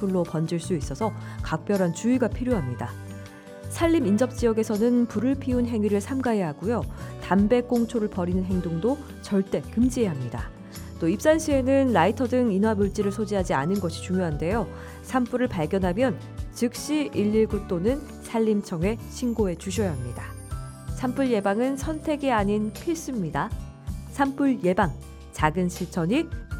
산불로 번질 수 있어서 각별한 주의가 필요합니다. 산림 인접 지역에서는 불을 피운 행위를 삼가야 하고요. 담배꽁초를 버리는 행동도 절대 금지해야 합니다. 또 입산 시에는 라이터 등 인화 물질을 소지하지 않은 것이 중요한데요. 산불을 발견하면 즉시 119 또는 산림청에 신고해 주셔야 합니다. 산불 예방은 선택이 아닌 필수입니다. 산불 예방, 작은 실천이